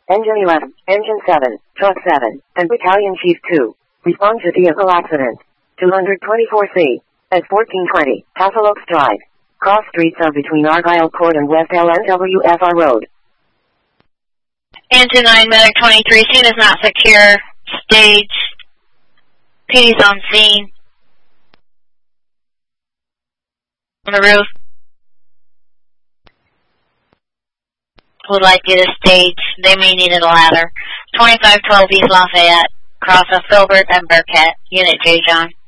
Engine 11, Engine 7, Truck 7, and Battalion Chief 2. Respond to vehicle accident. 224C. At 1420, Castle Oaks Drive. Cross streets are between Argyle Court and West LNWFR Road. Engine 9, Medic 23, scene is not secure. Stage. PD's on scene. On the roof. Would like you to stage. They may need a ladder. 2512 East Lafayette. Cross of Filbert and Burkett. Unit J. John.